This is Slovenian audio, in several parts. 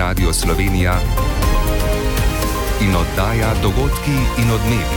Radio Slovenija in oddaja Dogodki in odmevi.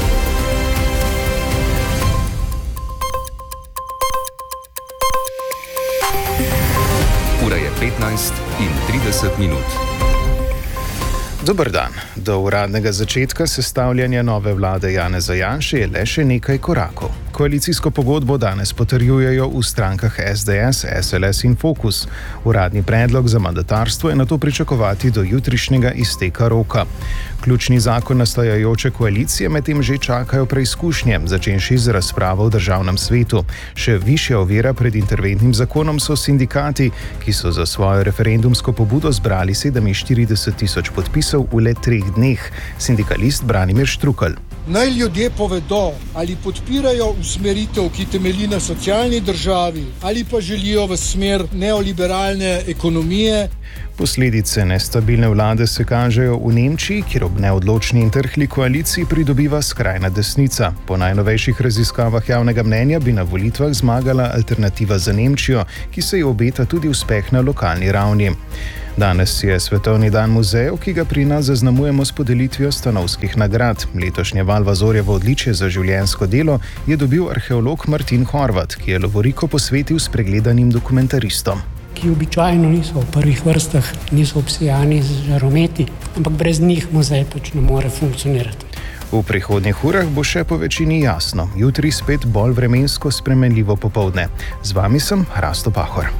Ura je 15:30. Dober dan. Do uradnega začetka sestavljanja nove vlade Janeza Janše je le še nekaj korakov. Koalicijsko pogodbo danes potrjujejo v strankah SDS, SLS in Fokus. Uradni predlog za mandatarstvo je nato pričakovati do jutrišnjega izteka roka. Ključni zakon nastajajoče koalicije medtem že čakajo preizkušnje, začenši z razpravo v državnem svetu. Še višja ovira pred interventnim zakonom so sindikati, ki so za svojo referendumsko pobudo zbrali 47.000 podpisov v le 3 dneh. Sindikalist Branimir Štrukelj. Naj ljudje povedo, ali podpirajo usmeritev, ki temelji na socialni državi, ali pa želijo v smer neoliberalne ekonomije. Posledice nestabilne vlade se kažejo v Nemčiji, kjer ob neodločni in trhli koaliciji pridobiva skrajna desnica. Po najnovejših raziskavah javnega mnenja bi na volitvah zmagala Alternativa za Nemčijo, ki se ji obeta tudi uspeh na lokalni ravni. Danes je Svetovni dan muzejev, ki ga pri nas zaznamujemo s podelitvijo stanovskih nagrad. Letošnje Valvazorjevo odličje za življenjsko delo je dobil arheolog Martin Horvat, ki je lovoriko posvetil spregledanim dokumentaristom. Ki običajno niso v prvih vrstah, niso obsijani z žarometi, ampak brez njih muzej pač ne more funkcionirati. V prihodnjih urah bo še po večini jasno, jutri spet bolj vremensko spremenljivo popoldne. Z vami sem Hrasto Pahor.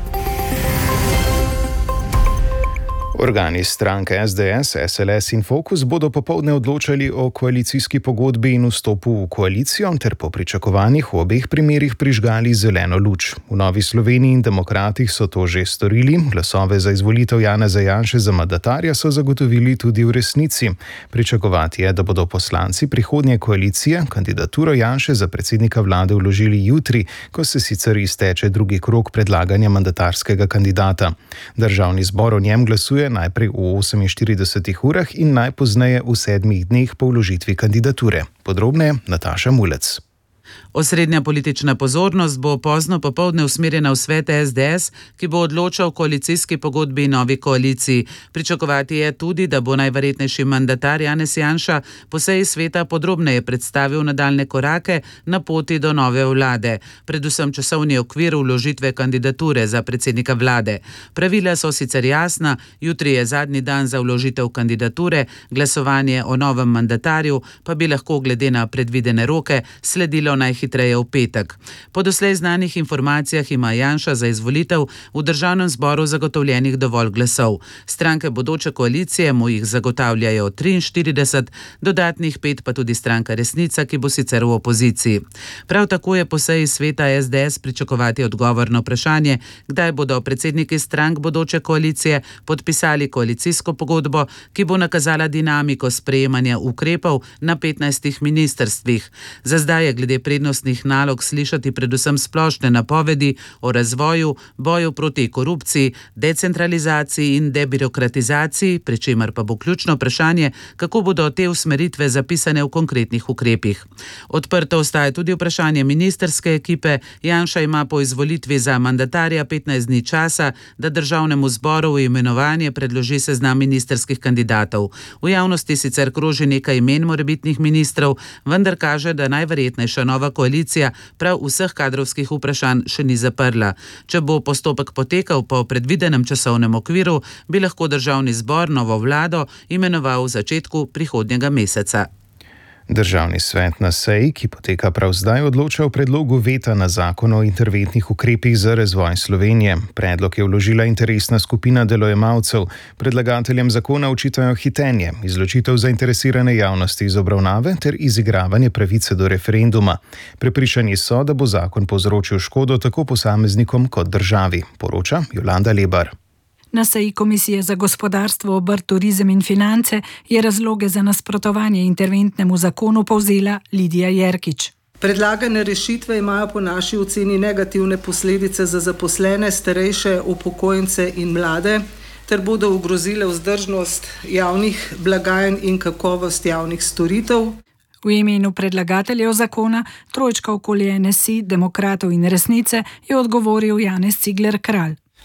Organi stranke SDS, SLS in Fokus bodo popoldne odločali o koalicijski pogodbi in vstopu v koalicijo ter po pričakovanjih v obeh primerih prižgali zeleno luč. V Novi Sloveniji in Demokratih so to že storili, glasove za izvolitev Janeza Janše za mandatarja so zagotovili tudi v resnici. Pričakovati je, da bodo poslanci prihodnje koalicije kandidaturo Janše za predsednika vlade vložili jutri, ko se sicer izteče drugi krog predlaganja mandatarskega kandidata. Državni zbor o njem glasuje najprej v 48 urah in najpozneje v 7 dneh po vložitvi kandidature. Podrobneje Nataša Mulec. Osrednja politična pozornost bo pozno popoldne usmerjena v svet SDS, ki bo odločal o koalicijski pogodbi in novi koaliciji. Pričakovati je tudi, da bo najverjetnejši mandatar Janez Janša po seji sveta podrobneje predstavil nadaljne korake na poti do nove vlade, predvsem časovni okvir vložitve kandidature za predsednika vlade. Pravila so sicer jasna, jutri je zadnji dan za vložitev kandidature, glasovanje o novem mandatarju pa bi lahko glede na predvidene roke sledilo najhitreje v petek. Po doslej znanih informacijah ima Janša za izvolitev v državnem zboru zagotovljenih dovolj glasov. Stranke bodoče koalicije mu jih zagotavljajo 43, dodatnih 5 pa tudi stranka Resnica, ki bo sicer v opoziciji. Prav tako je po seji sveta SDS pričakovati odgovor na vprašanje, kdaj bodo predsedniki strank bodoče koalicije podpisali koalicijsko pogodbo, ki bo nakazala dinamiko sprejemanja ukrepov na 15 ministrstvih. Za zdaj je glede prednostnih nalog slišati predvsem splošne napovedi o razvoju, boju proti korupciji, decentralizaciji in debirokratizaciji, pri čemer pa bo ključno vprašanje, kako bodo te usmeritve zapisane v konkretnih ukrepih. Odprto ostaje tudi vprašanje ministrske ekipe. Janša ima po izvolitvi za mandatarja 15 dni časa, da državnemu zboru v imenovanje predloži seznam ministrskih kandidatov. V javnosti sicer kroži nekaj imen morebitnih ministrov, vendar kaže, da najverjetnejša nova koalicija prav vseh kadrovskih vprašanj še ni zaprla. Če bo postopek potekal po predvidenem časovnem okviru, bi lahko državni zbor novo vlado imenoval v začetku prihodnjega meseca. Državni svet na seji, ki poteka prav zdaj, odloča o predlogu veta na zakon o interventnih ukrepih za razvoj Slovenije. Predlog je vložila interesna skupina delojemalcev. Predlagateljem zakona očitajo hitenje, izločitev zainteresirane javnosti iz obravnave ter izigravanje pravice do referenduma. Prepričani so, da bo zakon povzročil škodo tako posameznikom kot državi, poroča Jolanda Lebar. Na seji Komisije za gospodarstvo, obrt, turizem in finance je razloge za nasprotovanje interventnemu zakonu povzela Lidija Jerkič. Predlagane rešitve imajo po naši oceni negativne posledice za zaposlene, starejše, upokojence in mlade, ter bodo ogrozile vzdržnost javnih blagajn in kakovost javnih storitev. V imenu predlagateljev zakona, trojčka okoli NSI, Demokratov in Resnice, je odgovoril Janez Cigler Kralj.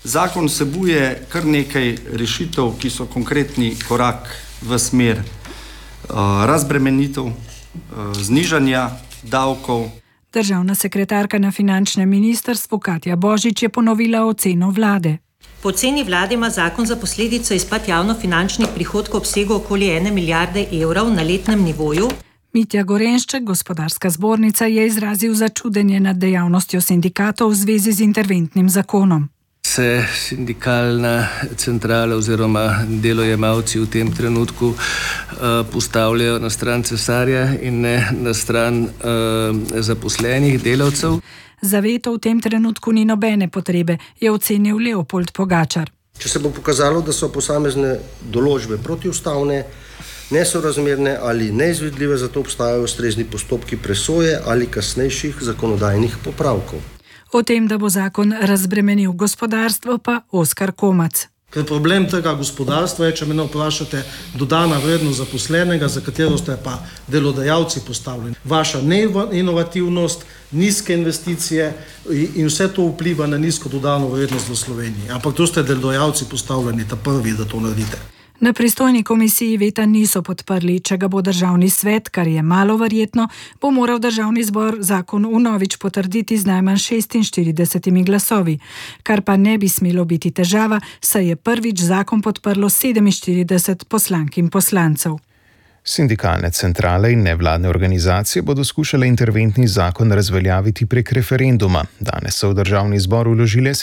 Zakon vsebuje kar nekaj rešitev, ki so konkretni korak v smer razbremenitev, znižanja davkov. Državna sekretarka na finančnem ministrstvu Katja Božič je ponovila oceno vlade. Po oceni vlade ima zakon za posledico izpad javnofinančnih prihodkov v obsegu okoli 1 milijarde evrov na letnem nivoju. Mitja Gorenšček, gospodarska zbornica, je izrazil začudenje nad dejavnostjo sindikatov v zvezi z interventnim zakonom. Se sindikalna centrala oziroma delojemalci v tem trenutku postavljajo na stran cesarja in ne na stran zaposlenih delavcev. Za veto v tem trenutku ni nobene potrebe, je ocenil Leopold Pogačar. Če se bo pokazalo, da so posamezne določbe protiustavne, nesorazmerne ali neizvedljive, zato obstajajo ustrezni postopki presoje ali kasnejših zakonodajnih popravkov. O tem, da bo zakon razbremenil gospodarstvo, pa Oskar Komac. Ker problem tega gospodarstva je, če me vprašate, dodana vrednost zaposlenega, za katero ste pa delodajalci postavljeni. Vaša neinovativnost, nizke investicije in vse to vpliva na nizko dodano vrednost v Sloveniji. Ampak tu ste delodajalci postavljeni, ta prvi, da to naredite. Na pristojni komisiji veta niso podprli, če ga bo državni svet, kar je malo verjetno, bo moral državni zbor zakon vnovič potrditi z najmanj 46 glasovi, kar pa ne bi smelo biti težava, saj je prvič zakon podprlo 47 poslank in poslancev. Sindikalne centrale in nevladne organizacije bodo skušale interventni zakon razveljaviti prek referenduma. Danes so v državni zbor vložile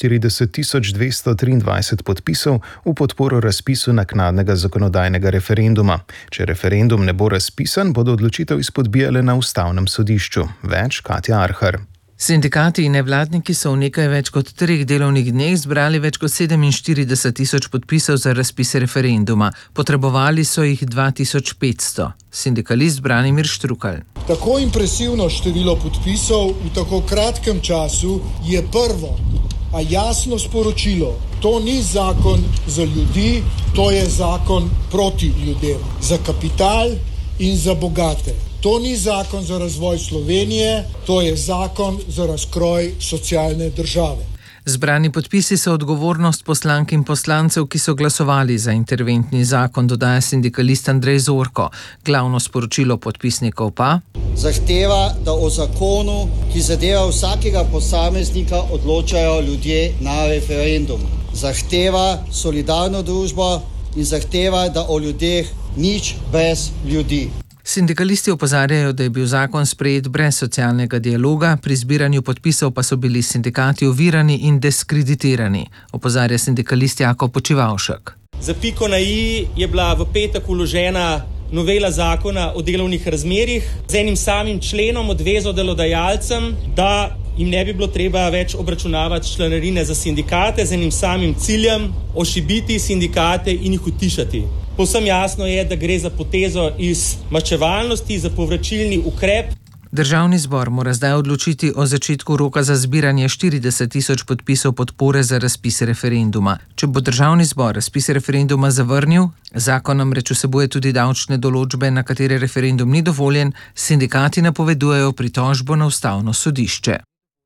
47.223 podpisov v podporo razpisu naknadnega zakonodajnega referenduma. Če referendum ne bo razpisan, bodo odločitev izpodbijale na Ustavnem sodišču. Več Katja Arhar. Sindikati in nevladniki so v nekaj več kot 3 delovnih dneh zbrali več kot 47.000 podpisov za razpis referenduma. Potrebovali so jih 2500. Sindikalist Branimir Štrukelj. Tako impresivno število podpisov v tako kratkem času je prvo, a jasno sporočilo. To ni zakon za ljudi, to je zakon proti ljudem, za kapital in za bogate. To ni zakon za razvoj Slovenije, to je zakon za razkroj socialne države. Zbrani podpisi so odgovornost poslank in poslancev, ki so glasovali za interventni zakon, dodaja sindikalist Andrej Zorko. Glavno sporočilo podpisnikov pa? Zahteva, da o zakonu, ki zadeva vsakega posameznika, odločajo ljudje na referendumu. Zahteva solidarno družbo in zahteva, da o ljudeh nič brez ljudi. Sindikalisti opozarjajo, da je bil zakon sprejet brez socialnega dialoga, pri zbiranju podpisov pa so bili sindikati ovirani in diskreditirani, opozarja sindikalist Jakob Počivavšek. Za piko na i je bila v petek vložena novela zakona o delovnih razmerjih z enim samim členom odvezo delodajalcem, da jim ne bi bilo treba več obračunavati članarine za sindikate, z enim samim ciljem ošibiti sindikate in jih utišati. Povsem jasno je, da gre za potezo iz maščevalnosti, za povračilni ukrep. Državni zbor mora zdaj odločiti o začetku roka za zbiranje 40.000 podpisov podpore za razpis referenduma. Če bo državni zbor razpis referenduma zavrnil, zakon namreč vsebuje tudi davčne določbe, na katere referendum ni dovoljen, sindikati napovedujejo pritožbo na Ustavno sodišče.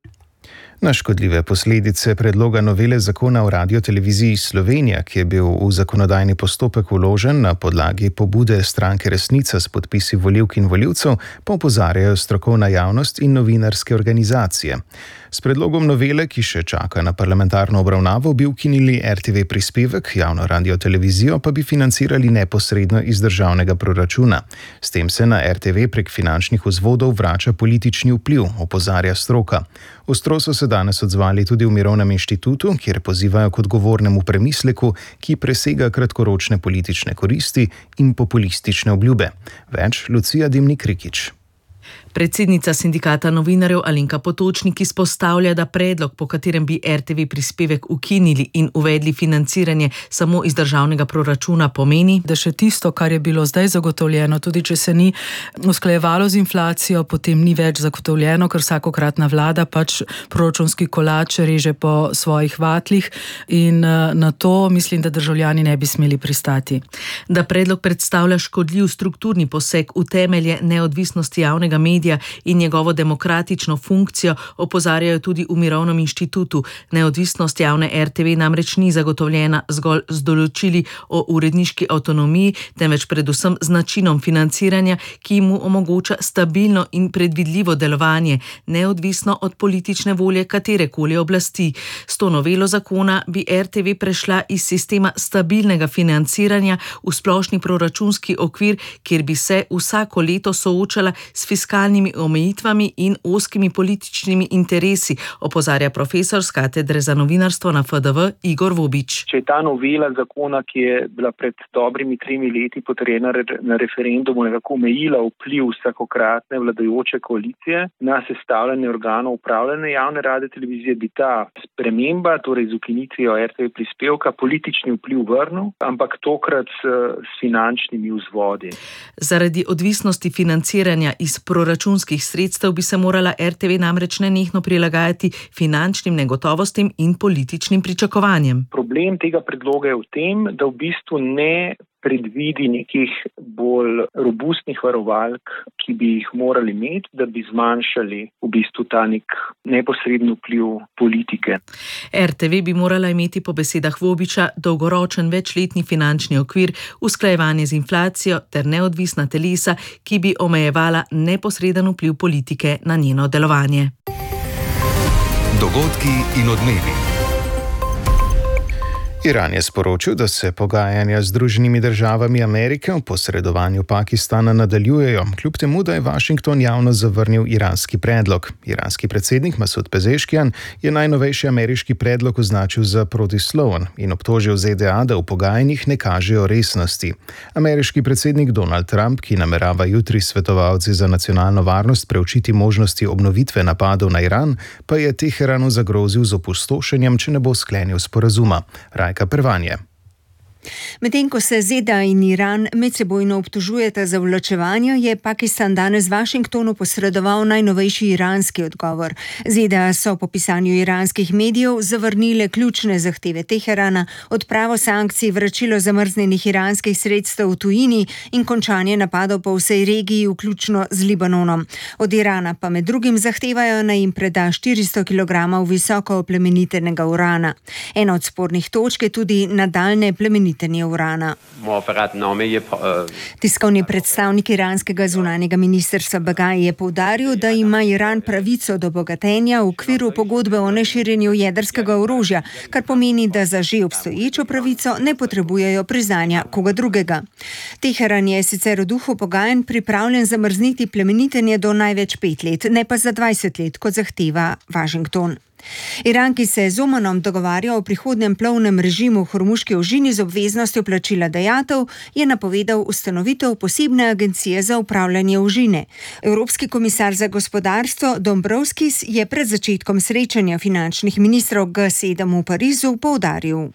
Na škodljive posledice predloga novele zakona o Radioteleviziji Slovenija, ki je bil v zakonodajni postopek vložen na podlagi pobude stranke Resnica s podpisi volivk in volivcev, pa opozarjajo strokovna javnost in novinarske organizacije. S predlogom novele, ki še čaka na parlamentarno obravnavo, bi ukinili RTV prispevek, javno radiotelevizijo pa bi financirali neposredno iz državnega proračuna. S tem se na RTV prek finančnih vzvodov vrača politični vpliv, opozarja stroka. Ostro so se danes odzvali tudi v Mirovnem inštitutu, kjer pozivajo k odgovornemu premisleku, ki presega kratkoročne politične koristi in populistične obljube. Več Lucija Dimnik-Rikić. Predsednica sindikata novinarjev Alenka Potočnik izpostavlja, da predlog, po katerem bi RTV prispevek ukinili in uvedli financiranje samo iz državnega proračuna, pomeni, da še tisto, kar je bilo zdaj zagotovljeno, tudi če se ni usklajevalo z inflacijo, potem ni več zagotovljeno, ker vsakokratna vlada pač proračunski kolač reže po svojih vatlih in na to mislim, da državljani ne bi smeli pristati. Da predlog predstavlja škodljiv strukturni poseg v temelje neodvisnosti javnega medija medija in njegovo demokratično funkcijo, opozarjajo tudi v Mirovnem inštitutu. Neodvisnost javne RTV namreč ni zagotovljena zgolj z določili o uredniški avtonomiji, temveč predvsem z načinom financiranja, ki mu omogoča stabilno in predvidljivo delovanje, neodvisno od politične volje katerekoli oblasti. S to novelo zakona bi RTV prešla iz sistema stabilnega financiranja v splošni proračunski okvir, kjer bi se vsako leto soočala s fiskalnimi omejitvami in ozkimi političnimi interesi, opozarja profesor s katedre za novinarstvo na FDV Igor Vobič. Če je ta novela zakona, ki je bila pred dobrimi 3 leti potrjena na referendumu, nekako omejila vpliv vsakokratne vladajoče koalicije na sestavljanje organov upravljanja javne radiotelevizije, bi ta sprememba, torej z ukinitvijo RTV prispevka, politični vpliv vrnil, ampak tokrat s finančnimi vzvodi. Zaradi odvisnosti financiranja iz proračunskih sredstev bi se morala RTV namreč nenehno prilagajati finančnim negotovostim in političnim pričakovanjem. Problem tega predloga je v tem, da v bistvu ne predvidi nekih bolj robustnih varovalk, ki bi jih morali imeti, da bi zmanjšali v bistvu ta nek neposredni vpliv politike. RTV bi morala imeti po besedah Vobiča dolgoročen večletni finančni okvir, usklajevanje z inflacijo ter neodvisna telesa, ki bi omejevala neposreden vpliv politike na njeno delovanje. Dogodki in odmevi. Iran je sporočil, da se pogajanja z Združenimi državami Amerike o posredovanju Pakistana nadaljujejo, kljub temu, da je Washington javno zavrnil iranski predlog. Iranski predsednik Masud Pezeškian je najnovejši ameriški predlog označil za protisloven in obtožil ZDA, da v pogajanjih ne kažejo resnosti. Ameriški predsednik Donald Trump, ki namerava jutri svetovalci za nacionalno varnost preučiti možnosti obnovitve napadov na Iran, pa je Teheranu zagrozil z opustošenjem, če ne bo sklenil sporazuma. Prvanje. Medtem ko se ZDA in Iran medsebojno obtožujeta za vlačevanje, je Pakistan danes Washingtonu posredoval najnovejši iranski odgovor. ZDA so po pisanju iranskih medijev zavrnile ključne zahteve Teherana, odpravo sankcij, vračilo zamrznjenih iranskih sredstev v tujini in končanje napadov po vsej regiji, vključno z Libanonom. Od Irana pa med drugim zahtevajo, naj jim preda 400 kg visoko oplemenitenega urana. Ena od spornih točk je tudi nadaljne plemenitenje urana. Tiskovni predstavnik iranskega zunanjega ministrstva Bagai je poudaril, da ima Iran pravico do bogatenja v okviru pogodbe o neširjenju jedrskega orožja, kar pomeni, da za že obstoječo pravico ne potrebujejo priznanja koga drugega. Teheran je sicer v duhu pogajanj pripravljen zamrzniti plemenitenje do največ 5 let, ne pa za 20 let, kot zahteva Washington. Iran, ki se z Omanom dogovarja o prihodnem plovnem režimu v Hormuški ožini z obveznostjo plačila dajatev, je napovedal ustanovitev posebne agencije za upravljanje ožine. Evropski komisar za gospodarstvo Dombrovskis je pred začetkom srečanja finančnih ministrov G7 v Parizu poudaril.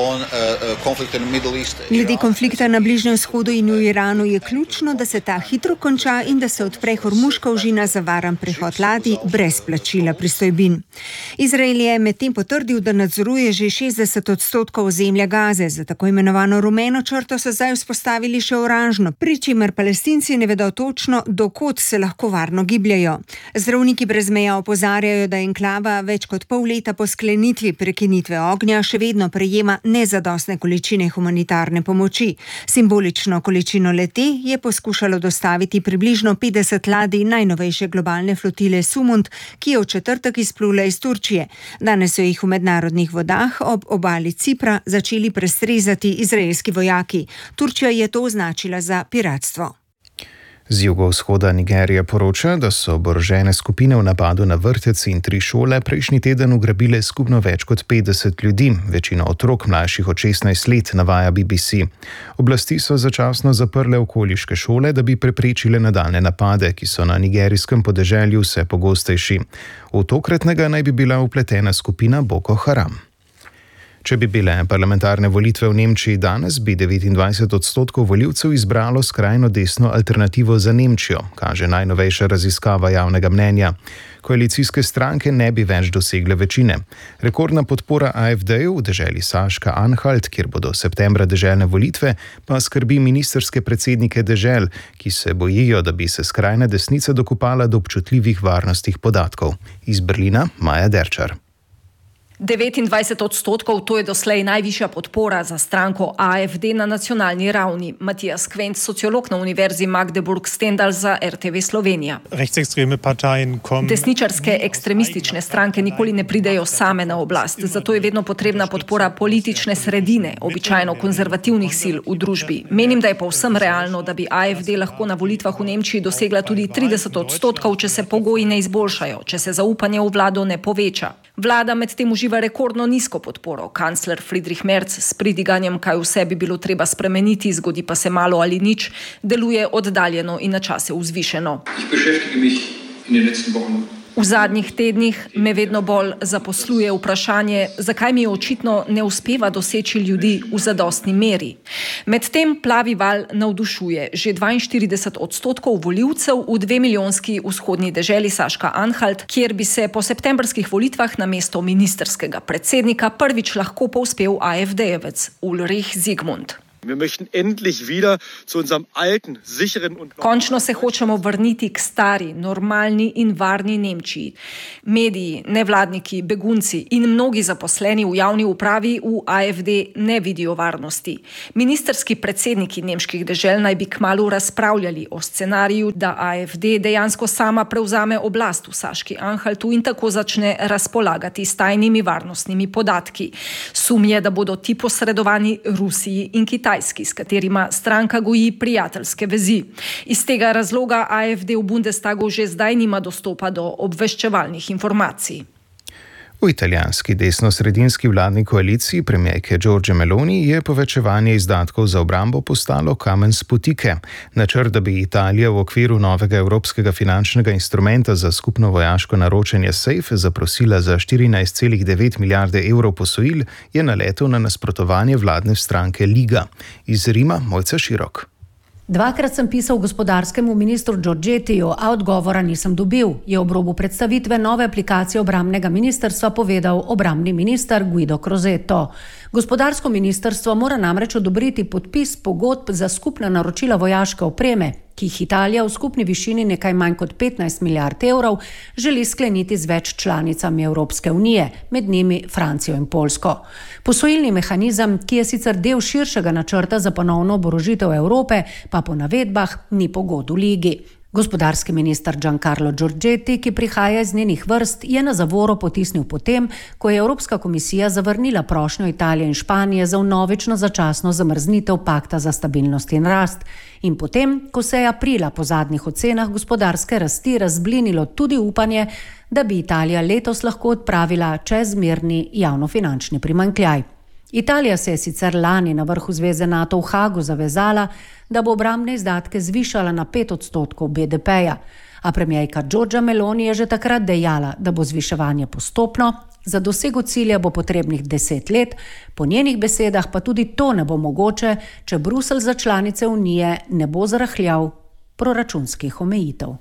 Glede konflikta na Bližnjem vzhodu in v Iranu je ključno, da se ta hitro konča in da se odpre Hormuška ožina za varen prehod ladij brez plačila pristojbin. Izrael je medtem potrdil, da nadzoruje že 60% ozemlja Gaze. Za tako imenovano rumeno črto so zdaj vzpostavili še oranžno, pri čemer Palestinci ne vedo točno, dokot se lahko varno gibljajo. Zdravniki brez meja opozarjajo, da enklava več kot pol leta po sklenitvi prekinitve ognja še vedno prejema nezadostne količine humanitarne pomoči. Simbolično količino le-te je poskušalo dostaviti približno 50 ladij najnovejše globalne flotile Sumund, ki je v četrtek izplula iz Turčije. Danes so jih v mednarodnih vodah ob obali Cipra začeli prestrezati izraelski vojaki. Turčija je to označila za piratstvo. Z jugovzhoda Nigerije poroča, da so oborožene skupine v napadu na vrtec in 3 šole prejšnji teden ugrabile skupno več kot 50 ljudi, večino otrok mlajših od 16 let, navaja BBC. Oblasti so začasno zaprle okoliške šole, da bi preprečile nadaljne napade, ki so na nigerijskem podeželju vse pogostejši. V tokratnega naj bi bila vpletena skupina Boko Haram. Če bi bile parlamentarne volitve v Nemčiji danes, bi 29% volivcev izbralo skrajno desno alternativo za Nemčijo, kaže najnovejša raziskava javnega mnenja. Koalicijske stranke ne bi več dosegle večine. Rekordna podpora AfD-ju v deželi Saška-Anhalt, kjer bodo septembra deželne volitve, pa skrbi ministerske predsednike dežel, ki se bojijo, da bi se skrajna desnica dokopala do občutljivih varnostnih podatkov. Iz Berlina Maja Derčar. 29%, to je doslej najvišja podpora za stranko AfD na nacionalni ravni. Matijas Kvenc, sociolog na Univerzi Magdeburg-Stendal za RTV Slovenija. Desničarske ekstremistične stranke nikoli ne pridejo same na oblast, zato je vedno potrebna podpora politične sredine, običajno konzervativnih sil v družbi. Menim, da je povsem realno, da bi AfD lahko na volitvah v Nemčiji dosegla tudi 30%, če se pogoji ne izboljšajo, če se zaupanje v vlado ne poveča. Vlada medtem uživa rekordno nizko podporo. Kancler Friedrich Merz s pridiganjem, kaj vse bi bilo treba spremeniti, zgodi pa se malo ali nič, deluje oddaljeno in na čase vzvišeno. V zadnjih tednih me vedno bolj zaposluje vprašanje, zakaj mi očitno ne uspeva doseči ljudi v zadostni meri. Medtem plavi val navdušuje. Že 42% volivcev v 2-milijonski vzhodni deželi Saška-Anhalt, kjer bi se po septembrskih volitvah namesto ministerskega predsednika prvič lahko povzpel AfD-jevec Ulrich Zygmunt. Končno se hočemo vrniti k stari, normalni in varni Nemčiji. Mediji, nevladniki, begunci in mnogi zaposleni v javni upravi v AfD ne vidijo varnosti. Ministerski predsedniki nemških dežel naj bi kmalu razpravljali o scenariju, da AfD dejansko sama prevzame oblast v Saški-Anhaltu in tako začne razpolagati s tajnimi varnostnimi podatki. Sum je, da bodo ti posredovani Rusiji in Kitajski, s katerima stranka goji prijateljske vezi. Iz tega razloga AfD v Bundestagu že zdaj nima dostopa do obveščevalnih informacij. V italijanski desno-sredinski vladni koaliciji premierke Giorgie Meloni je povečevanje izdatkov za obrambo postalo kamen spotike. Načrt, da bi Italija v okviru novega evropskega finančnega instrumenta za skupno vojaško naročanje SAFE zaprosila za 14,9 milijarde evrov posojil, je naletel na nasprotovanje vladne stranke Liga. Iz Rima Mojca Širok. Dvakrat sem pisal gospodarskemu ministru Giorgettiju, a odgovora nisem dobil, je ob robu predstavitve nove aplikacije obrambnega ministrstva povedal obrambni minister Guido Crosetto. Gospodarsko ministrstvo mora namreč odobriti podpis pogodb za skupna naročila vojaške opreme, ki jih Italija v skupni višini nekaj manj kot 15 milijard evrov želi skleniti z več članicami Evropske unije, med njimi Francijo in Poljsko. Posojilni mehanizem, ki je sicer del širšega načrta za ponovno oborožitev Evrope, pa po navedbah ni po godu Ligi. Gospodarski minister Giancarlo Giorgetti, ki prihaja iz njenih vrst, je na zavoro potisnil potem, ko je Evropska komisija zavrnila prošnjo Italije in Španije za vnovično začasno zamrznitev pakta za stabilnost in rast. In potem, ko se je aprila po zadnjih ocenah gospodarske rasti razblinilo tudi upanje, da bi Italija letos lahko odpravila čezmerni javnofinančni primanjkljaj. Italija se je sicer lani na vrhu zveze NATO v Hagu zavezala, da bo obrambne izdatke zvišala na 5% BDP-ja, a premierka Giorgia Meloni je že takrat dejala, da bo zviševanje postopno, za dosego cilja bo potrebnih 10 let, po njenih besedah pa tudi to ne bo mogoče, če Bruselj za članice Unije ne bo zarahljal proračunskih omejitev.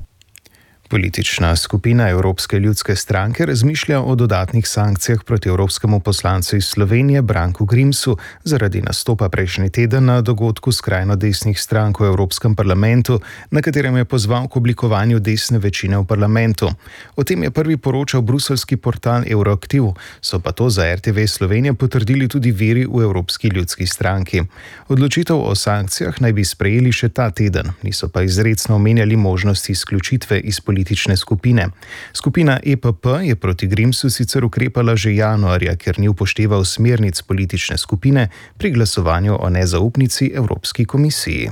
Politična skupina Evropske ljudske stranke razmišlja o dodatnih sankcijah proti evropskemu poslancu iz Slovenije Branku Grimsu zaradi nastopa prejšnji teden na dogodku skrajno desnih strank v Evropskem parlamentu, na katerem je pozval k oblikovanju desne večine v parlamentu. O tem je prvi poročal bruseljski portal Euroaktiv, so pa to za RTV Slovenija potrdili tudi viri v Evropski ljudski stranki. Odločitev o sankcijah naj bi sprejeli še ta teden, niso pa izrecno omenjali možnosti izključitve iz politične skupine. Skupina EPP je proti Grimsu sicer ukrepala že januarja, ker ni upošteval smernic politične skupine pri glasovanju o nezaupnici Evropski komisiji.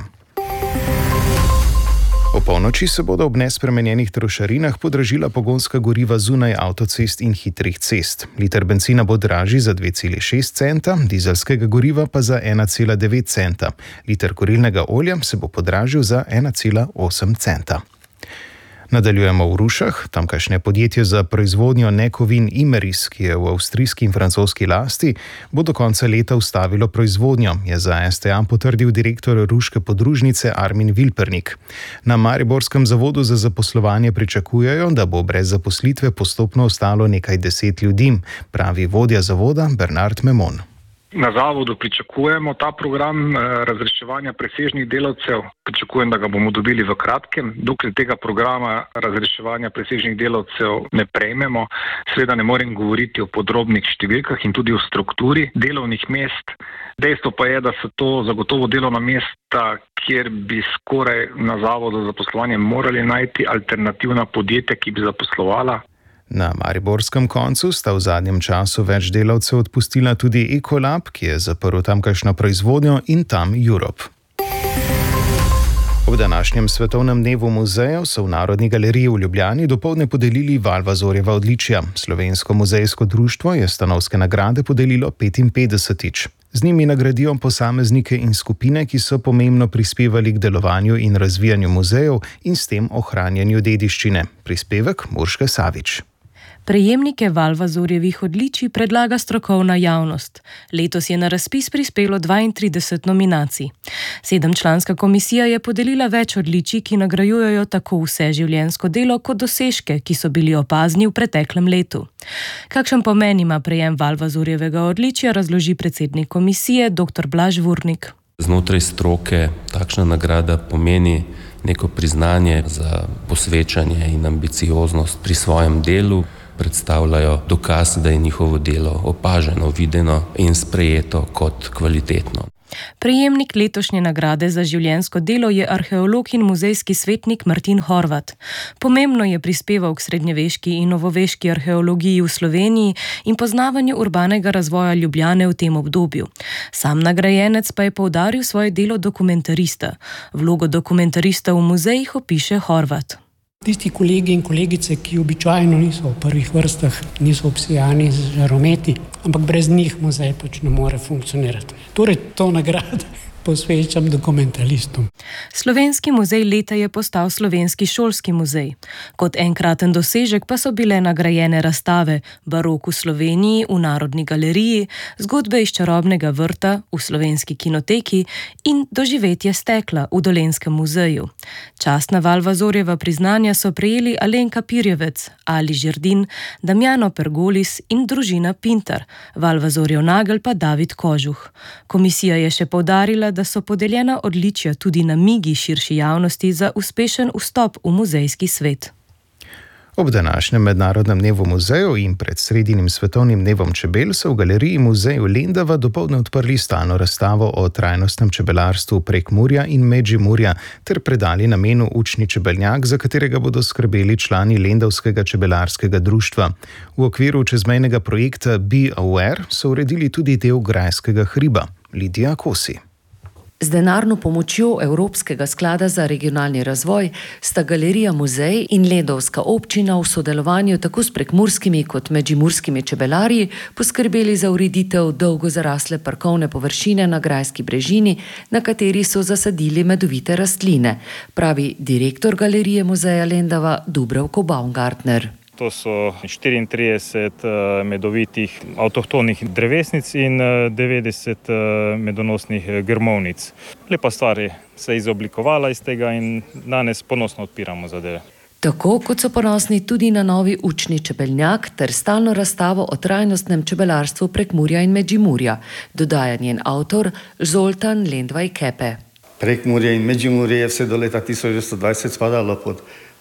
O polnoči se bodo ob nespremenjenih trošarinah podražila pogonska goriva zunaj avtocest in hitrih cest. Liter bencina bo dražji za 2,6 centa, dizelskega goriva pa za 1,9 centa. Liter kurilnega olja se bo podražil za 1,8 centa. Nadaljujemo v Rušah. Tamkajšnje podjetje za proizvodnjo nekovin Imeris, ki je v avstrijski in francoski lasti, bo do konca leta ustavilo proizvodnjo, je za STA potrdil direktor ruške podružnice Armin Vilpernik. Na mariborskem zavodu za zaposlovanje pričakujejo, da bo brez zaposlitve postopno ostalo nekaj 10 ljudi, pravi vodja zavoda Bernard Memon. Na zavodu pričakujemo ta program razreševanja presežnih delavcev. Pričakujem, da ga bomo dobili v kratkem. Dokler tega programa razreševanja presežnih delavcev ne prejmemo, seveda ne morem govoriti o podrobnih številkah in tudi o strukturi delovnih mest. Dejstvo pa je, da so to zagotovo delovna mesta, kjer bi skoraj na zavodu za zaposlovanje morali najti alternativna podjetja, ki bi zaposlovala. Na mariborskem koncu sta v zadnjem času več delavcev odpustila tudi Ecolab, ki je zaprl tamkajšnjo proizvodnjo, in Tam Europe. Ob današnjem svetovnem dnevu muzejev so v Narodni galeriji v Ljubljani dopoldne podelili Valvazorjeva odličja. Slovensko muzejsko društvo je stanovske nagrade podelilo 55. Z njimi nagradijo posameznike in skupine, ki so pomembno prispevali k delovanju in razvijanju muzejev in s tem ohranjanju dediščine. Prispevek Urške Savič. Prejemnike Valvazorjevih odličij predlaga strokovna javnost. Letos je na razpis prispelo 32 nominacij. 7-članska komisija je podelila več odličij, ki nagrajujejo tako vseživljenjsko delo kot dosežke, ki so bili opazni v preteklem letu. Kakšen pomen ima prejem Valvazorjevega odličja, razloži predsednik komisije dr. Blaž Vurnik. Znotraj stroke takšna nagrada pomeni neko priznanje za posvečanje in ambicioznost pri svojem delu. Predstavljajo dokaz, da je njihovo delo opaženo, videno in sprejeto kot kvalitetno. Prejemnik letošnje nagrade za življenjsko delo je arheolog in muzejski svetnik Martin Horvat. Pomembno je prispeval k srednjeveški in novoveški arheologiji v Sloveniji in poznavanju urbanega razvoja Ljubljane v tem obdobju. Sam nagrajenec pa je poudaril svoje delo dokumentarista. Vlogo dokumentarista v muzejih opiše Horvat. Tisti kolegi in kolegice, ki običajno niso v prvih vrstah, niso obsijani z žarometi, ampak brez njih muzej pač ne more funkcionirati. Torej, to nagrado posvečam dokumentalistom. Slovenski muzej leta je postal Slovenski šolski muzej. Kot enkraten dosežek pa so bile nagrajene razstave Barok v Sloveniji v Narodni galeriji, Zgodbe iz čarobnega vrta v Slovenski kinoteki in Doživetje stekla v Dolenjskem muzeju. Častna Valvazorjeva priznanja so prejeli Alenka Pirjevec, Ali Žerdin, Damjano Pergolis in družina Pintar, Valvazorjev nagelj pa David Kožuh. Komisija je še poudarila, da so podeljena odličja tudi namigi širši javnosti za uspešen vstop v muzejski svet. Ob današnjem mednarodnem dnevu muzejev in pred sredinim svetovnim dnevom čebel so v galeriji muzeju Lendava dopoldne odprli stalno razstavo o trajnostnem čebelarstvu Prekmurja in Medžimurja ter predali namenu učni čebeljak, za katerega bodo skrbeli člani Lendavskega čebelarskega društva. V okviru čezmejnega projekta Be Aware so uredili tudi del grajskega hriba. Lidija Kosi. Z denarno pomočjo Evropskega sklada za regionalni razvoj sta Galerija Muzej in Lendavska občina v sodelovanju tako s prekmurskimi kot medžimurskimi čebelarji poskrbeli za ureditev dolgo zarasle parkovne površine na grajski brežini, na kateri so zasadili medovite rastline, pravi direktor Galerije Muzeja Lendava Dubravko Baumgartner. To so 34 medovitih avtohtonih drevesnic in 90 medonosnih grmovnic. Lepa stvar se je izoblikovala iz tega in danes ponosno odpiramo zadeve. Tako kot so ponosni tudi na novi učni čebeljak ter stalno razstavo o trajnostnem čebelarstvu Prekmurja in Medžimurja, dodaja njen avtor Zoltan Lendvaj Kepe. Prekmurje in Medžimurje je vse do leta 1920 spadalo pod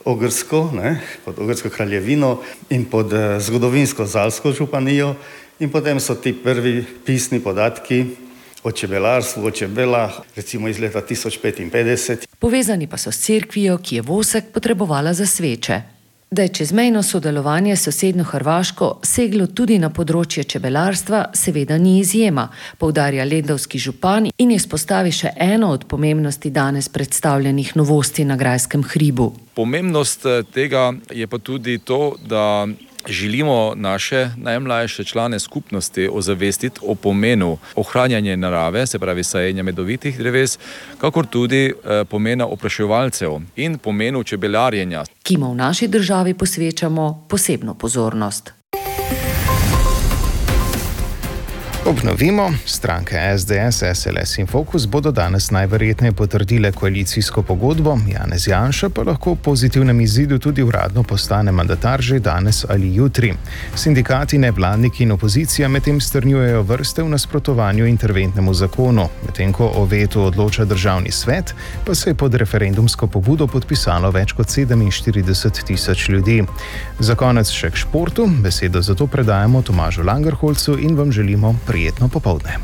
pod Ogrsko kraljevino in pod zgodovinsko Zalsko županijo in potem so ti prvi pisni podatki o čebelarstvu, o čebelah, recimo iz leta 1055. Povezani pa so s cerkvijo, ki je vosek potrebovala za sveče. Da je čezmejno sodelovanje s sosednjo Hrvaško seglo tudi na področje čebelarstva, seveda ni izjema, poudarja lendavski župan in izpostavi še eno od pomembnosti danes predstavljenih novosti na grajskem hribu. Pomembnost tega je pa tudi to, da želimo naše najmlajše člane skupnosti ozavestiti o pomenu ohranjanja narave, se pravi sajenja medovitih dreves, kakor tudi pomena opraševalcev in pomenu čebelarjenja. ki mu v naši državi posvečamo posebno pozornost. Obnovimo, stranke SDS, SLS in Fokus bodo danes najverjetneje potrdile koalicijsko pogodbo, Janez Janša pa lahko v pozitivnem izidu tudi uradno postane mandatar že danes ali jutri. Sindikati, nevladniki in opozicija medtem strnjujejo vrste v nasprotovanju interventnemu zakonu, medtem ko o vetu odloča državni svet, pa se je pod referendumsko pobudo podpisalo več kot 47 000 ljudi. Za konec še k športu, besedo zato predajamo Tomažu Langerholcu in vam želimo prijetno popoldne.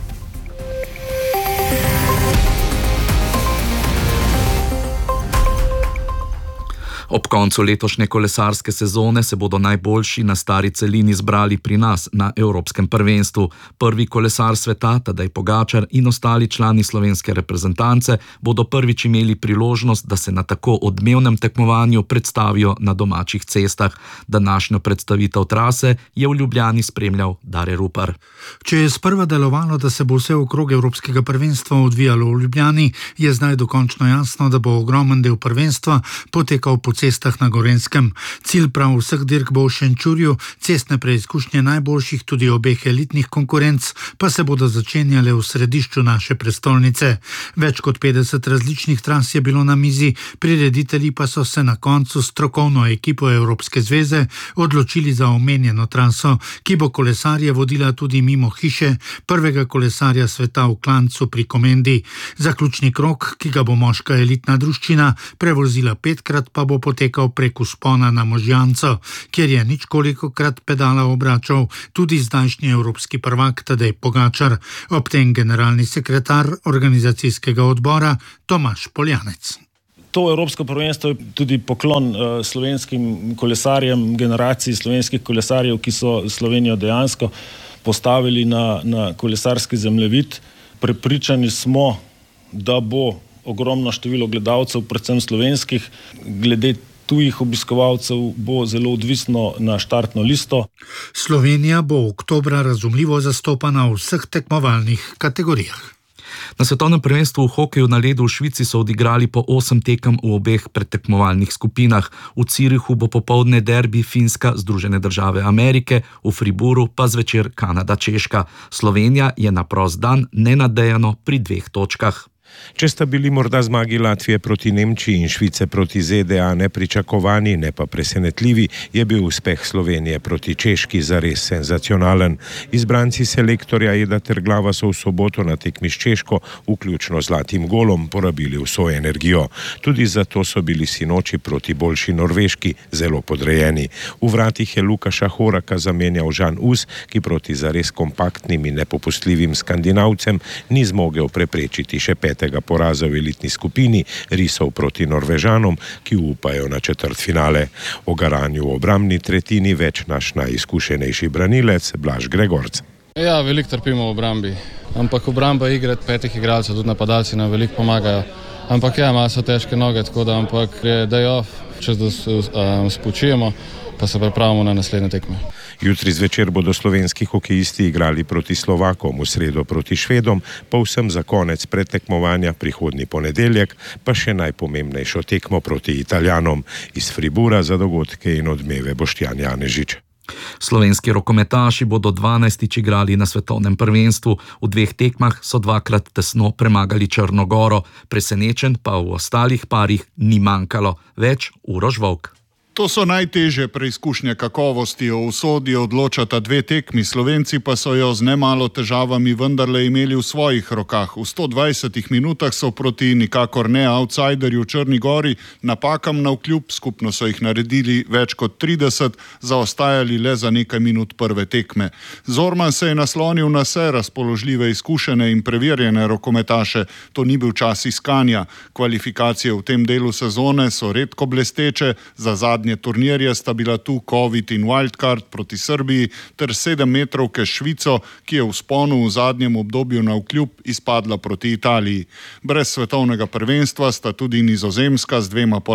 Ob koncu letošnje kolesarske sezone se bodo najboljši na stari celini zbrali pri nas na Evropskem prvenstvu. Prvi kolesar sveta, Tadej Pogačar in ostali člani slovenske reprezentance bodo prvič imeli priložnost, da se na tako odmevnem tekmovanju predstavijo na domačih cestah. Današnjo predstavitev trase je v Ljubljani spremljal Dare Rupar. Če je sprva delovalo, da se bo vse okrog Evropskega prvenstva odvijalo v Ljubljani, je zdaj dokončno jasno, da bo ogromen del prvenstva potekal po cestah na Gorenjskem. Cilj prav vseh dirk bo v Šenčurju, cestne preizkušnje najboljših tudi obeh elitnih konkurenc pa se bodo začenjale v središču naše prestolnice. Več kot 50 različnih tras je bilo na mizi, prireditelji pa so se na koncu s strokovno ekipo Evropske zveze odločili za omenjeno traso, ki bo kolesarje vodila tudi mimo hiše prvega kolesarja sveta v Klancu pri Komendi. Zaključni krog, ki ga bo moška elitna druščina prevozila 5krat, pa bo potekal prek vzpona na Možjanco, kjer je ničkolikokrat pedala obračal tudi zdajšnji evropski prvak Tadej Pogačar, ob tem generalni sekretar organizacijskega odbora Tomaž Poljanec. To evropsko prvenstvo je tudi poklon slovenskim kolesarjem, generaciji slovenskih kolesarjev, ki so Slovenijo dejansko postavili na kolesarski zemljevid. Prepričani smo, da bo ogromno število gledalcev, predvsem slovenskih, glede tujih obiskovalcev bo zelo odvisno na štartno listo. Slovenija bo oktobra razumljivo zastopana v vseh tekmovalnih kategorijah. Na svetovnem prvenstvu v hokeju na ledu v Švici so odigrali po 8 tekem v obeh predtekmovalnih skupinah. V Zürichu bo popoldne derbi Finska, Združene države Amerike, v Fribourgu pa zvečer Kanada, Češka. Slovenija je na prost dan nenadejano pri 2 točkah. Če sta bili morda zmagi Latvije proti Nemčiji in Švice proti ZDA nepričakovani, ne pa presenetljivi, je bil uspeh Slovenije proti Češki zares senzacionalen. Izbranci selektorja Eda Terglava so v soboto na tekmi s Češko, vključno z zlatim golom, porabili vso energijo. Tudi zato so bili sinoči proti boljši Norveški zelo podrejeni. V vratih je Lukaša Horaka zamenjal Žan Us, ki proti zares kompaktnim in nepopustljivim Skandinavcem ni zmogel preprečiti še 5. poraza v elitni skupini, risov proti Norvežanom, ki upajo na četrtfinale. O garanju v obrambni tretjini več naš najizkušenejši branilec Blaž Gregorc. Ja, veliko trpimo v obrambi, ampak obramba igre 5 igralcev, tudi napadalci nam veliko pomagajo. Ampak malo so težke noge, tako da je day off, čez da spočijemo, pa se pripravimo na naslednje tekme. Jutri zvečer bodo slovenski hokejisti igrali proti Slovakom, v sredo proti Švedom, povsem za konec predtekmovanja prihodnji ponedeljek, pa še najpomembnejšo tekmo proti Italijanom. Iz Fribourga za dogodke in odmeve Boštjan Janežič. Slovenski rokometaši bodo 12. igrali na svetovnem prvenstvu. V 2 tekmah so 2-krat tesno premagali Črno Goro. Presenečen pa v ostalih parih ni manjkalo. Več Uroš Volk. To so najtežje preizkušnje kakovosti, o usodi odločata 2 tekmi, Slovenci pa so jo z nemalo težavami vendarle imeli v svojih rokah. V 120 minutah so proti nikakor ne outsiderju Črni Gori napakam navkljub, skupno so jih naredili več kot 30, zaostajali le za nekaj minut prve tekme. Zorman se je naslonil na vse razpoložljive, izkušene in preverjene rokometaše. To ni bil čas iskanja. Kvalifikacije v tem delu sezone so redko blesteče, za zadnje turnirje sta bila tu Covid in Wildcard proti Srbiji ter 7-metrovke Švico, ki je v vzponu v zadnjem obdobju navkljub izpadla proti Italiji. Brez svetovnega prvenstva sta tudi Nizozemska z 2